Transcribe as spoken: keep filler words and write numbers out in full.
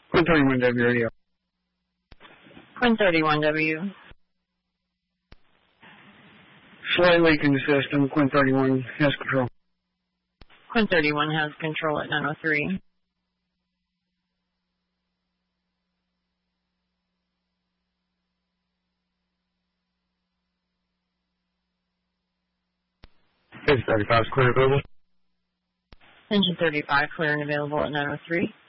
Quinn thirty-one W radio. Quinn thirty-one W. Slight leak in the system. Quinn thirty-one has control. Quinn thirty-one has control at nine oh three. Engine thirty-five is clear available. Engine thirty-five clear and available at nine oh three.